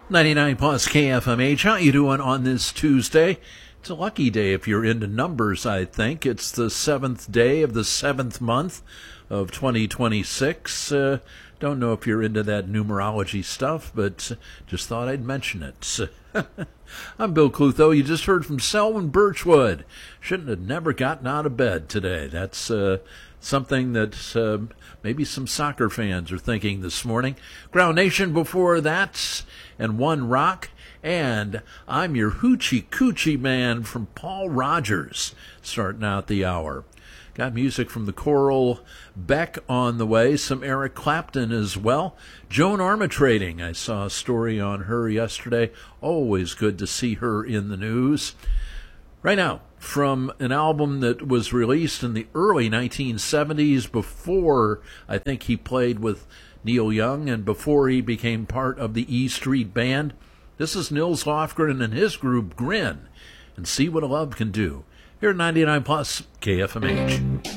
99 plus KFMH. How you doing on this Tuesday? It's a lucky day if you're into numbers, I think. It's the 7th day of the 7th month of 2026. Don't know if you're into that numerology stuff, but just thought I'd mention it. I'm Bill Clutho. You just heard from Selwyn Birchwood. Shouldn't have never gotten out of bed today. That's something that maybe some soccer fans are thinking this morning. Ground Nation before that, and One Rock. And I'm your Hoochie Coochie Man from Paul Rogers, starting out the hour. Got music from the Coral Beck on the way, some Eric Clapton as well. Joan Armatrading, I saw a story on her yesterday. Always good to see her in the news. Right now, from an album that was released in the early 1970s, before I think he played with Neil Young and before he became part of the E Street Band. This is Nils Lofgren and his group Grin, and See What a Love Can Do. Here at 99 plus KFMH.